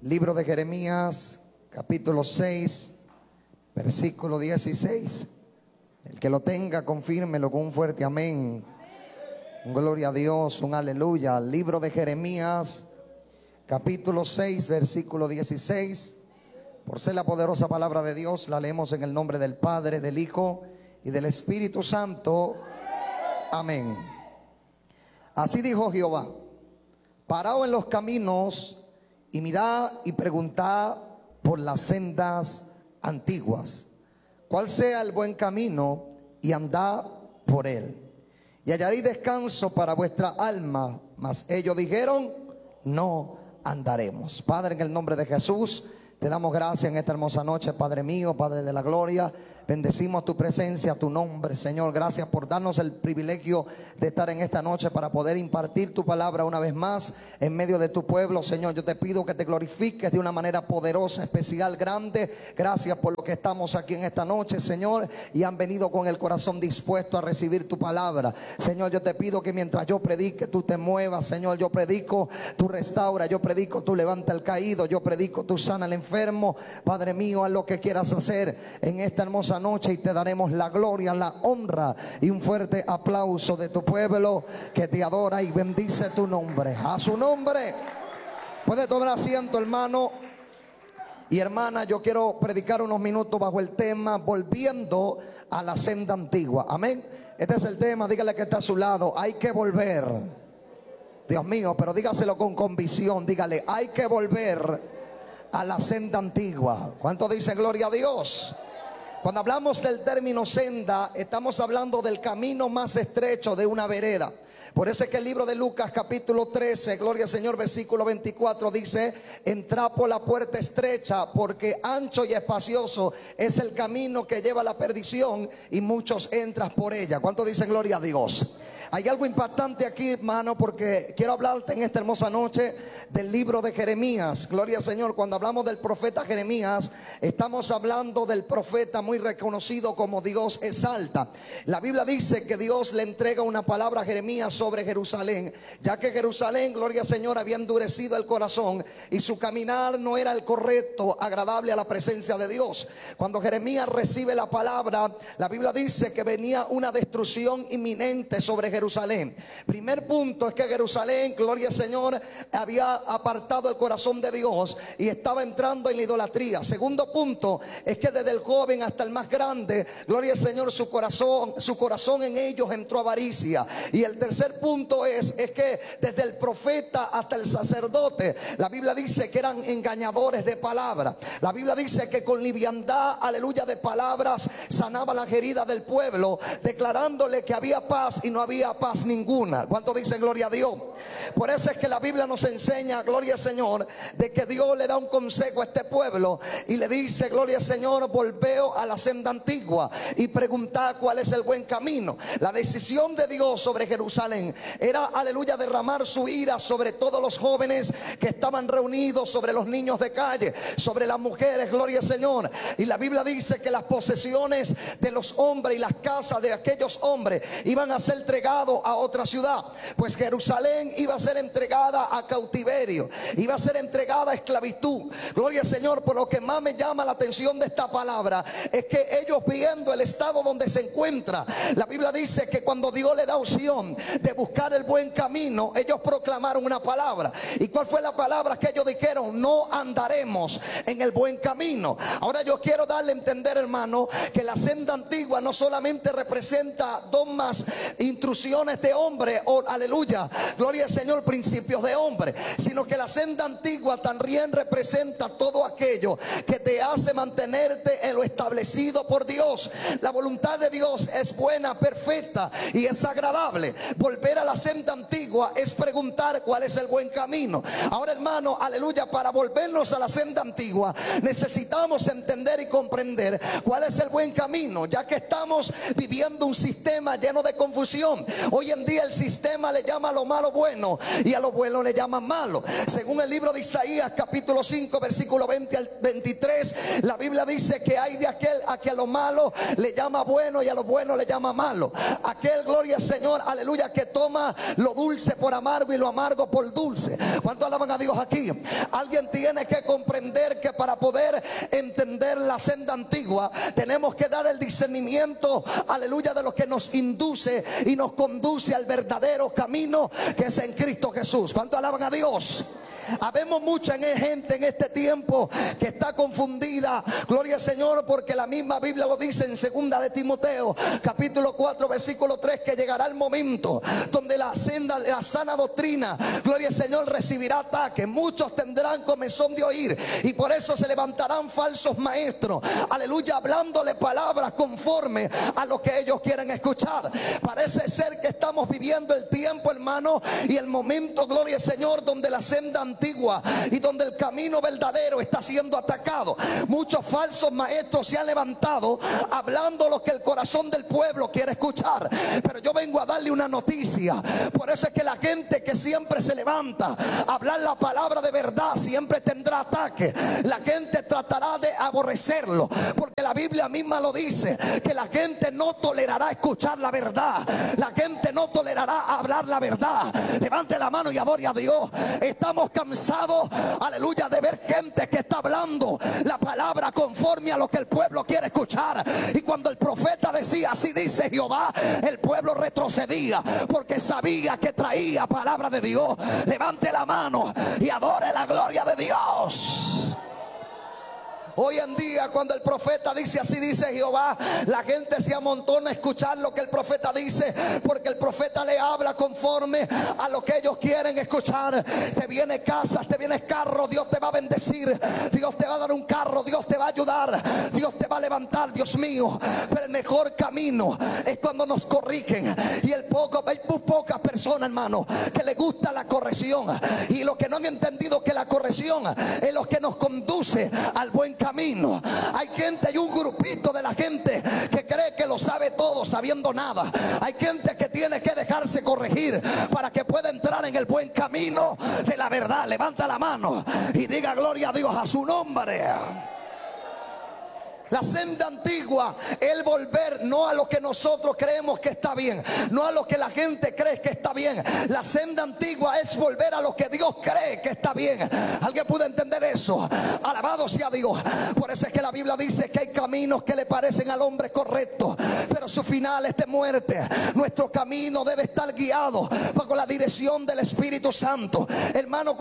Libro de Jeremías, capítulo 6, versículo 16. El que lo tenga, confírmelo con un fuerte amén. Un gloria a Dios, un aleluya. Libro de Jeremías, capítulo 6, versículo 16. Por ser la poderosa palabra de Dios, la leemos en el nombre del Padre, del Hijo y del Espíritu Santo. Amén. Así dijo Jehová: paraos en los caminos y mirad y preguntad por las sendas antiguas, cuál sea el buen camino, y andad por él, y hallaréis descanso para vuestra alma. Mas ellos dijeron: no andaremos. Padre, en el nombre de Jesús, te damos gracias en esta hermosa noche, Padre mío, Padre de la gloria. Bendecimos tu presencia, tu nombre, Señor. Gracias por darnos el privilegio de estar en esta noche para poder impartir tu palabra una vez más en medio de tu pueblo, Señor. Yo te pido que te glorifiques de una manera poderosa, especial, grande. Gracias por lo que estamos aquí en esta noche, Señor, y han venido con el corazón dispuesto a recibir tu palabra. Señor, yo te pido que mientras yo predique, tú te muevas, Señor. Yo predico, tú restaura. Yo predico, tú levanta al caído. Yo predico, tú sana al enfermo. Padre mío, haz lo que quieras hacer en esta hermosa noche y te daremos la gloria, la honra y un fuerte aplauso de tu pueblo que te adora y bendice tu nombre. A su nombre. Puede tomar asiento, hermano y hermana. Yo quiero predicar unos minutos bajo el tema volviendo a la senda antigua. Amén. Este es el tema. Dígale que está a su lado: hay que volver. Dios mío, pero dígaselo con convicción. Dígale: hay que volver a la senda antigua. ¿Cuánto dice gloria a Dios? Cuando hablamos del término senda, estamos hablando del camino más estrecho de una vereda. Por eso es que el libro de Lucas capítulo 13, gloria al Señor, versículo 24 dice: entrad por la puerta estrecha, porque ancho y espacioso es el camino que lleva a la perdición, y muchos entran por ella. ¿Cuánto dicen gloria a Dios? Hay algo impactante aquí, hermano, porque quiero hablarte en esta hermosa noche del libro de Jeremías. Gloria al Señor. Cuando hablamos del profeta Jeremías, estamos hablando del profeta muy reconocido como Dios exalta. La Biblia dice que Dios le entrega una palabra a Jeremías sobre Jerusalén, ya que Jerusalén, gloria al Señor, había endurecido el corazón y su caminar no era el correcto, agradable a la presencia de Dios. Cuando Jeremías recibe la palabra, la Biblia dice que venía una destrucción inminente sobre Jerusalén. Primer punto es que Jerusalén, gloria al Señor, había apartado el corazón de Dios y estaba entrando en la idolatría. Segundo punto es que desde el joven hasta el más grande, gloria al Señor, su corazón en ellos entró avaricia. Y el tercer punto es que desde el profeta hasta el sacerdote, la Biblia dice que eran engañadores de palabra. La Biblia dice que con liviandad, aleluya, de palabras sanaba las heridas del pueblo, declarándole que había paz y no había paz ninguna. ¿Cuánto dicen gloria a Dios? Por eso es que la Biblia nos enseña, gloria al Señor, de que Dios le da un consejo a este pueblo y le dice: gloria al Señor, volveo a la senda antigua y preguntad cuál es el buen camino. La decisión de Dios sobre Jerusalén era, aleluya, derramar su ira sobre todos los jóvenes que estaban reunidos, sobre los niños de calle, sobre las mujeres, gloria al Señor. Y la Biblia dice que las posesiones de los hombres y las casas de aquellos hombres iban a ser entregadas a otra ciudad, pues Jerusalén iba a ser entregada a cautiverio, iba a ser entregada a esclavitud. Gloria al Señor. Por lo que más me llama la atención de esta palabra es que ellos, viendo el estado donde se encuentra, la Biblia dice que cuando Dios le da opción de buscar el buen camino, ellos proclamaron una palabra. ¿Y cuál fue la palabra que ellos dijeron? No andaremos en el buen camino. Ahora yo quiero darle a entender, hermano, que la senda antigua no solamente representa dogmas, intrusiones de hombre, o aleluya, gloria al Señor, principios de hombre, sino que la senda antigua también representa todo aquello que te hace mantenerte en lo establecido por Dios. La voluntad de Dios es buena, perfecta y es agradable. Volver a la senda antigua es preguntar cuál es el buen camino. Ahora, hermano, aleluya, para volvernos a la senda antigua necesitamos entender y comprender cuál es el buen camino, ya que estamos viviendo un sistema lleno de confusión. Hoy en día el sistema le llama a lo malo bueno y a lo bueno le llaman malo. Según el libro de Isaías capítulo 5 versículo 20 al 23, la Biblia dice que hay de aquel a que a lo malo le llama bueno y a lo bueno le llama malo. Aquel, gloria al Señor, aleluya, que toma lo dulce por amargo y lo amargo por dulce. ¿Cuánto alaban a Dios aquí? Alguien tiene que comprender que para poder entender la senda antigua tenemos que dar el discernimiento, aleluya, de lo que nos induce y nos conduce al verdadero camino, que es en Cristo Jesús. ¿Cuánto alaban a Dios? Habemos mucha gente en este tiempo que está confundida, gloria al Señor, porque la misma Biblia lo dice en 2 de Timoteo capítulo 4 versículo 3, que llegará el momento donde la sana doctrina, gloria al Señor, recibirá ataque. Muchos tendrán comezón de oír y por eso se levantarán falsos maestros, aleluya, hablándole palabras conforme a lo que ellos quieren escuchar. Parece ser que estamos viviendo el tiempo, hermano, y el momento, gloria al Señor, donde la senda antigua y donde el camino verdadero está siendo atacado. Muchos falsos maestros se han levantado hablando lo que el corazón del pueblo quiere escuchar, pero yo vengo a darle una noticia. Por eso es que la gente que siempre se levanta a hablar la palabra de verdad siempre tendrá ataque. La gente tratará de aborrecerlo, porque la Biblia misma lo dice, que la gente no tolerará escuchar la verdad. La gente no tolerará hablar la verdad. Levante la mano y adore a Dios. Estamos cansados, aleluya, de ver gente que está hablando la palabra conforme a lo que el pueblo quiere escuchar. Y cuando el profeta decía así dice Jehová, el pueblo retrocedía porque sabía que traía palabra de Dios. Levante la mano y adore la gloria de Dios. Hoy en día, cuando el profeta dice así dice Jehová, la gente se amontona a escuchar lo que el profeta dice, porque el profeta le habla conforme a lo que ellos quieren escuchar. Te viene casas, te viene carro, Dios te va a bendecir, Dios te va a dar un carro, Dios te va a ayudar, Dios te va a levantar, Dios mío. Pero el mejor camino es cuando nos corrigen. Y hay muy pocas personas, hermano, que les gusta la corrección. Y los que no han entendido que la corrección es lo que nos conduce al buen camino. Hay gente, hay un grupito de la gente que cree que lo sabe todo sabiendo nada. Hay gente que tiene que dejarse corregir para que pueda entrar en el buen camino de la verdad. Levanta la mano y diga gloria a Dios a su nombre. La senda antigua, el volver no a lo que nosotros creemos que está bien, no a lo que la gente cree que está bien. La senda antigua es volver a lo que Dios cree que está bien. ¿Alguien puede entender eso? Alabado sea Dios. Por eso es que la Biblia dice que hay caminos que le parecen al hombre correctos, pero su final es de muerte. Nuestro camino debe estar guiado bajo la dirección del Espíritu Santo, hermano.